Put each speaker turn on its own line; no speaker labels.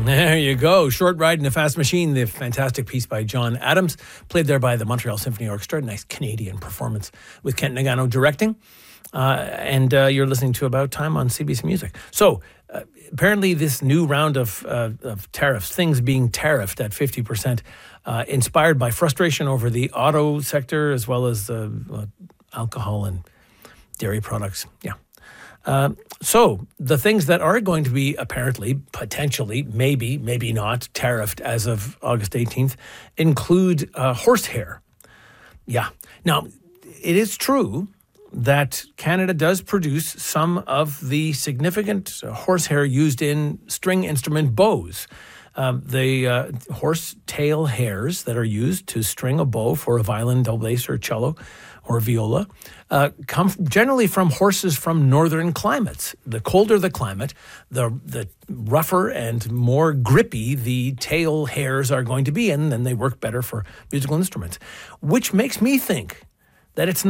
There you go. Short Ride in a Fast Machine, the fantastic piece by John Adams, played there by the Montreal Symphony Orchestra. Nice Canadian performance with Kent Nagano directing. And you're listening to About Time on CBC Music. So apparently this new round of tariffs, things being tariffed at 50%, inspired by frustration over the auto sector as well as alcohol and dairy products. Yeah. So the things that are going to be apparently, potentially, maybe not, tariffed as of August 18th include horsehair. Yeah. Now, it is true that Canada does produce some of the significant horsehair used in string instrument bows. The horse tail hairs that are used to string a bow for a violin, double bass, or cello, or viola, come generally from horses from northern climates. The colder the climate, the rougher and more grippy the tail hairs are going to be, and then they work better for musical instruments. Which makes me think that it's